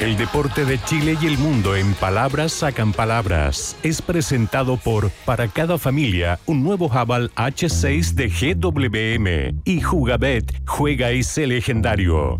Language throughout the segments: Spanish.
El deporte de Chile y el mundo en palabras sacan palabras. Es presentado por Para cada familia, un nuevo Haval H6 de GWM. Y Jugabet, juega y sé legendario.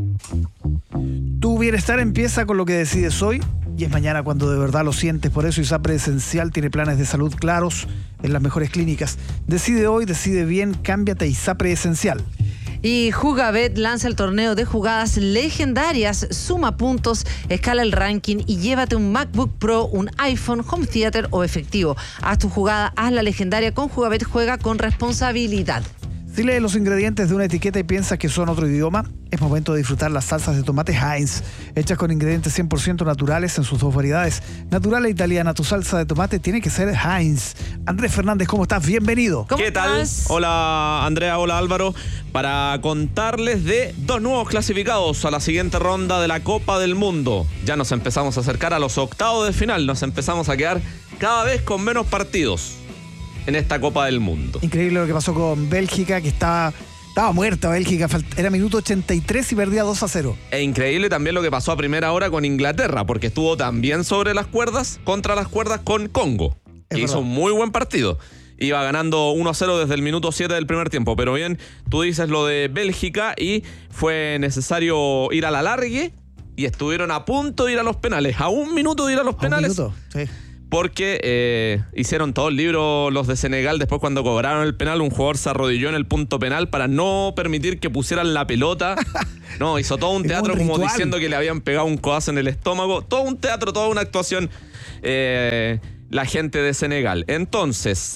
Tu bienestar empieza con lo que decides hoy y es mañana cuando de verdad lo sientes. Por eso ISAPRE Esencial tiene planes de salud claros en las mejores clínicas. Decide hoy, decide bien, cámbiate a ISAPRE Esencial. Y Jugabet lanza el torneo de jugadas legendarias. Suma puntos, escala el ranking y llévate un MacBook Pro, un iPhone, home theater o efectivo. Haz tu jugada, hazla legendaria con Jugabet. Juega con responsabilidad. Si lees los ingredientes de una etiqueta y piensas que son otro idioma, es momento de disfrutar las salsas de tomate Heinz, hechas con ingredientes 100% naturales en sus dos variedades. Natural e italiana, tu salsa de tomate tiene que ser Heinz. Andrés Fernández, ¿cómo estás? Bienvenido. ¿Qué tal? Hola Andrea, hola Álvaro. Para contarles de dos nuevos clasificados a la siguiente ronda de la Copa del Mundo. Ya nos empezamos a acercar a los octavos de final, nos empezamos a quedar cada vez con menos partidos en esta Copa del Mundo. Increíble lo que pasó con Bélgica, que estaba muerta Bélgica, era minuto 83 y perdía 2-0. E increíble también lo que pasó a primera hora con Inglaterra, porque estuvo también sobre las cuerdas, contra las cuerdas con Congo, que hizo un muy buen partido. Iba ganando 1-0 desde el minuto 7 del primer tiempo, pero bien, tú dices lo de Bélgica y fue necesario ir a la largue y estuvieron a punto de ir a los penales, a un minuto de ir a los penales. Un minuto, sí. Porque hicieron todo el libro los de Senegal. Después, cuando cobraron el penal, un jugador se arrodilló en el punto penal para no permitir que pusieran la pelota. No, hizo todo un teatro como diciendo que le habían pegado un codazo en el estómago. Todo un teatro, toda una actuación la gente de Senegal. Entonces,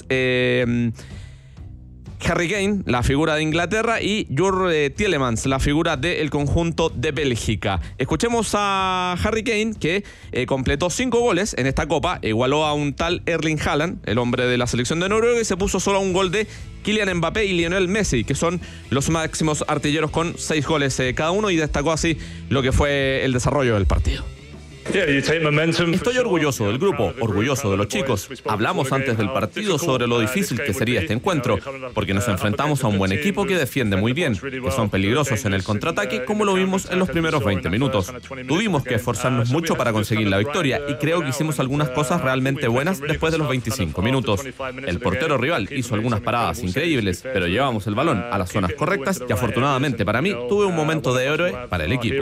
Harry Kane, la figura de Inglaterra, y Jurgen Tielemans, la figura del conjunto de Bélgica. Escuchemos a Harry Kane, que completó 5 goles en esta Copa, igualó a un tal Erling Haaland, el hombre de la selección de Noruega, y se puso solo a un gol de Kylian Mbappé y Lionel Messi, que son los máximos artilleros con 6 goles cada uno, y destacó así lo que fue el desarrollo del partido. Estoy orgulloso del grupo, orgulloso de los chicos. Hablamos antes del partido sobre lo difícil que sería este encuentro, porque nos enfrentamos a un buen equipo que defiende muy bien, que son peligrosos en el contraataque, como lo vimos en los primeros 20 minutos. Tuvimos que esforzarnos mucho para conseguir la victoria y creo que hicimos algunas cosas realmente buenas después de los 25 minutos. El portero rival hizo algunas paradas increíbles, pero llevamos el balón a las zonas correctas y afortunadamente para mí tuve un momento de héroe para el equipo.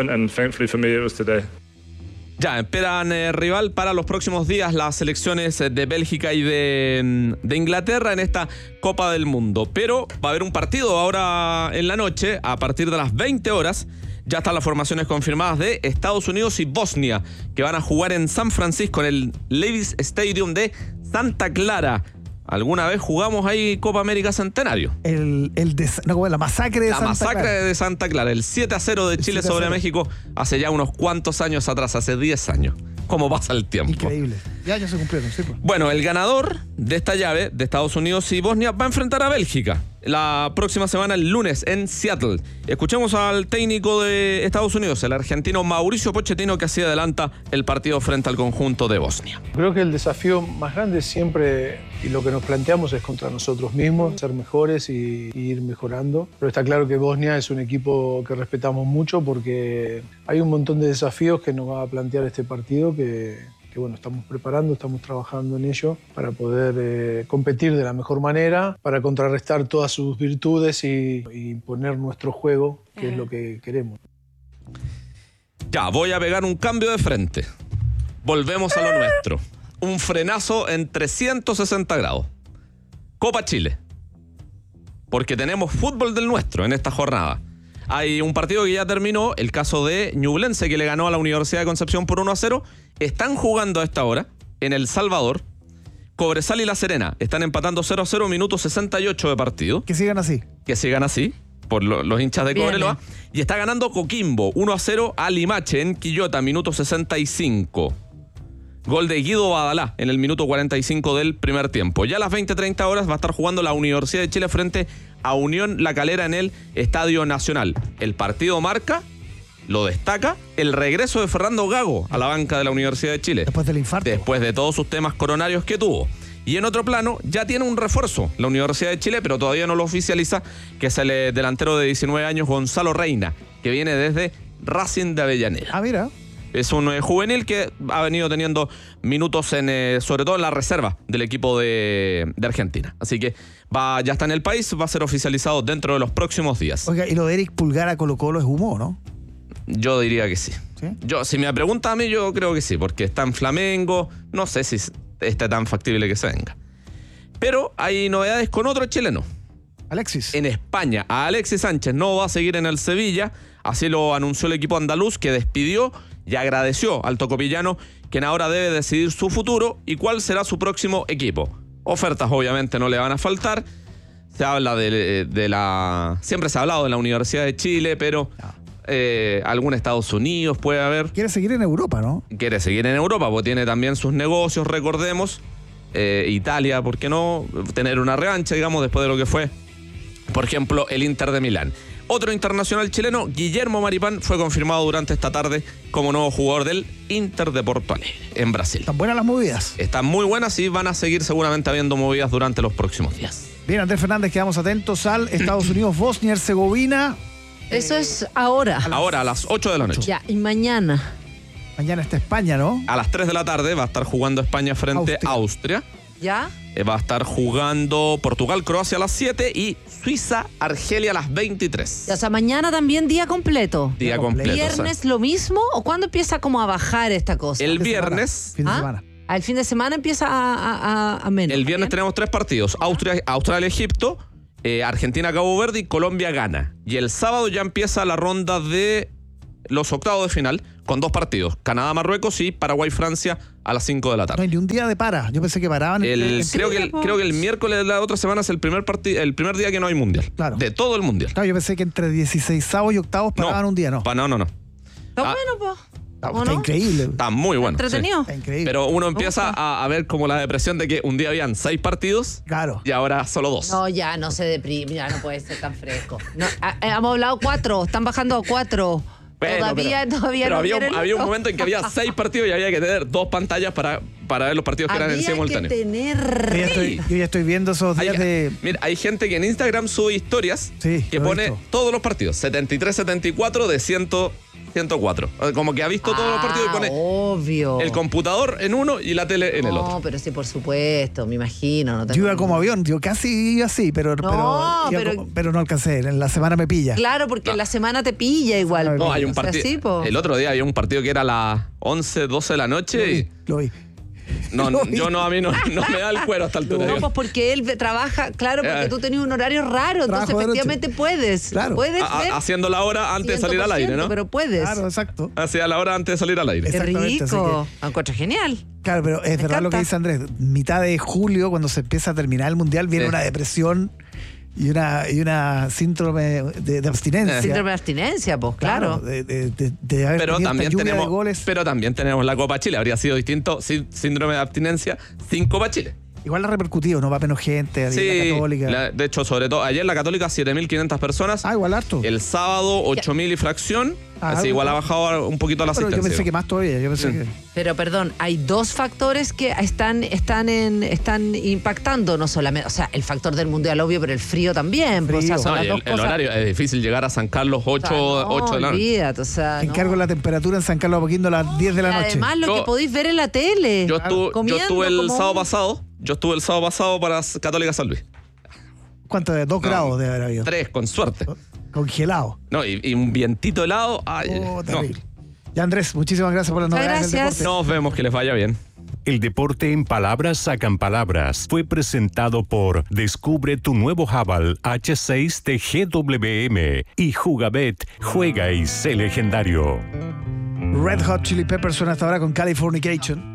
Ya, esperan rival para los próximos días las selecciones de Bélgica y de Inglaterra en esta Copa del Mundo. Pero va a haber un partido ahora en la noche, a partir de las 20 horas. Ya están las formaciones confirmadas de Estados Unidos y Bosnia, que van a jugar en San Francisco, en el Levi's Stadium de Santa Clara. ¿Alguna vez jugamos ahí Copa América Centenario? La masacre de Santa Clara. La masacre de Santa Clara, el 7-0 de Chile sobre México hace ya unos cuantos años atrás, hace 10 años. ¿Cómo pasa el tiempo? Increíble. Ya se cumplieron, sí. Pues. Bueno, el ganador de esta llave de Estados Unidos y Bosnia va a enfrentar a Bélgica la próxima semana, el lunes, en Seattle. Escuchemos al técnico de Estados Unidos, el argentino Mauricio Pochettino, que así adelanta el partido frente al conjunto de Bosnia. Creo que el desafío más grande siempre, y lo que nos planteamos, es contra nosotros mismos, ser mejores y ir mejorando. Pero está claro que Bosnia es un equipo que respetamos mucho porque hay un montón de desafíos que nos va a plantear este partido que bueno, estamos preparando, estamos trabajando en ello para poder competir de la mejor manera, para contrarrestar todas sus virtudes y imponer nuestro juego, que es lo que queremos. Ya, voy a pegar un cambio de frente. Volvemos a lo nuestro. Un frenazo en 360 grados. Copa Chile. Porque tenemos fútbol del nuestro en esta jornada. Hay un partido que ya terminó, el caso de Ñublense, que le ganó a la Universidad de Concepción por 1-0. Están jugando a esta hora en El Salvador. Cobresal y La Serena están empatando 0-0, minuto 68 de partido. Que sigan así. Que sigan así, por los hinchas de Cobreloa. Y está ganando Coquimbo 1-0 a Limache en Quillota, minuto 65. Gol de Guido Badalá en el minuto 45 del primer tiempo. Ya a las 20:30 horas va a estar jugando la Universidad de Chile frente a Unión La Calera en el Estadio Nacional. El partido marca, lo destaca, el regreso de Fernando Gago a la banca de la Universidad de Chile. Después del infarto. Después de todos sus temas coronarios que tuvo. Y en otro plano, ya tiene un refuerzo la Universidad de Chile, pero todavía no lo oficializa, que es el delantero de 19 años, Gonzalo Reina, que viene desde Racing de Avellaneda. Ah, mira. Es un juvenil que ha venido teniendo minutos sobre todo en la reserva del equipo de Argentina. Así que ya está en el país, va a ser oficializado dentro de los próximos días. Oiga, y lo de Eric Pulgar a Colo-Colo es humo, ¿no? Yo diría que sí. ¿Sí? Si me pregunta a mí, yo creo que sí, porque está en Flamengo, no sé si está tan factible que se venga. Pero hay novedades con otro chileno. Alexis. En España, a Alexis Sánchez no va a seguir en el Sevilla, así lo anunció el equipo andaluz, que despidió y agradeció al tocopillano, quien ahora debe decidir su futuro y cuál será su próximo equipo. Ofertas obviamente no le van a faltar. Se habla siempre se ha hablado de la Universidad de Chile, pero algún Estados Unidos puede haber. Quiere seguir en Europa, ¿no? Quiere seguir en Europa, porque tiene también sus negocios, recordemos. Italia, ¿por qué no? Tener una revancha, digamos, después de lo que fue, por ejemplo, el Inter de Milán. Otro internacional chileno, Guillermo Maripán, fue confirmado durante esta tarde como nuevo jugador del Inter de Porto Alegre, en Brasil. ¿Están buenas las movidas? Están muy buenas y van a seguir seguramente habiendo movidas durante los próximos días. Bien, Andrés Fernández, quedamos atentos al Estados Unidos, Bosnia, Herzegovina. Eso es ahora. Ahora, a las 8 de la noche. Ya, y mañana. Mañana está España, ¿no? A las 3 de la tarde va a estar jugando España frente a Austria. ¿Ya? Va a estar jugando Portugal-Croacia a las 7 y Suiza-Argelia a las 23. O sea, mañana también día completo. Día completo. ¿Viernes o sea, lo mismo? ¿O cuándo empieza como a bajar esta cosa? el viernes. Fin de semana. El fin de semana empieza a menos. El viernes tenemos 3 partidos. Australia-Egipto, Argentina-Cabo Verde y Colombia-Ghana. Y el sábado ya empieza la ronda de los octavos de final con 2 partidos. Canadá-Marruecos y Paraguay-Francia a las 5 de la No tarde. hay ni un día de para. Yo pensé que paraban. Creo que el miércoles de la otra semana es el primer día que no hay mundial. Claro. De todo el mundial. Claro, yo pensé que entre 16avos y octavos paraban un día, ¿no? No. Está bueno, pues. Está increíble. Está muy bueno. Entretenido. Está increíble. Pero uno empieza a ver como la depresión de que un día habían 6 partidos Claro. y ahora solo 2. No, ya no se deprime, ya no puede ser tan fresco. No, hemos hablado 4, están bajando a 4. Bueno, Todavía pero no había quieren un momento en que había 6 partidos y había que tener 2 pantallas para ver los partidos que eran en simultáneo. Yo ya estoy viendo esos días de... Mira, hay gente que en Instagram sube historias Sí, que lo he pone visto. todos los partidos, 73-74 de 104. Como que ha visto todos los partidos y pone Obvio. el computador en uno y la tele en el otro. No, pero sí, por supuesto, me imagino. No tengo Yo iba como ningún- avión, yo casi iba así, pero no alcancé. En la semana me pilla. Claro, porque en la semana te pilla igual. No, hay un O sea, partido. sí, po. El otro día había un partido que era a las 11, 12 de la noche y Lo vi. no, Lo vi. yo no, a mí no me da el cuero hasta el altura. No, pues porque él trabaja, claro, porque tú tenías un horario raro, entonces Trabajo de noche. efectivamente puedes. Claro. Puedes ver Haciendo la hora antes de salir al aire, 100%, ¿no? pero puedes. Claro, exacto. Hacía la hora antes de salir al aire. Qué Exactamente, así rico. Me encuentro genial. Claro, pero es verdad lo que encanta. dice Andrés. Mitad de julio, cuando se empieza a terminar el mundial, viene Sí. una depresión y una síndrome de abstinencia. Síndrome de abstinencia, pues, claro. De haber Pero tenido también, esta lluvia de goles. pero también tenemos la Copa Chile. Habría sido distinto síndrome de abstinencia sin Copa Chile. Igual ha repercutido, ¿no? Va menos gente, la Católica. De hecho, sobre todo, ayer la Católica 7.500 personas. Igual harto. El sábado 8.000 y fracción. Así igual ha bajado un poquito la Pero asistencia. yo pensé que más todavía. Yo pensé que... Pero perdón, hay 2 factores que están impactando, no solamente, o sea, el factor del mundial obvio, pero el frío también. pues, o sea, Frío. son No, las y dos el cosas. horario es difícil llegar a San Carlos 8, O sea, no, 8 de la noche. olvídate, o sea, Te encargo no. la temperatura en San Carlos Apoquindo a las 10 de la Y noche. además lo Yo- que podéis ver en la tele. Yo estuve el como sábado un- pasado. Yo estuve el sábado pasado para Católica San Luis. ¿Cuánto? De 2 grados de haber habido. 3, con suerte. Congelado. No, y un vientito helado. Ay, no. Terrible. Ya, Andrés, muchísimas gracias por las Muchas novedades del gracias. deporte. Nos vemos, que les vaya bien. El deporte en palabras sacan palabras. Fue presentado por Descubre tu nuevo Haval H6 de GWM y Jugabet. Juega y sé legendario. Red Hot Chili Peppers suena hasta ahora con Californication.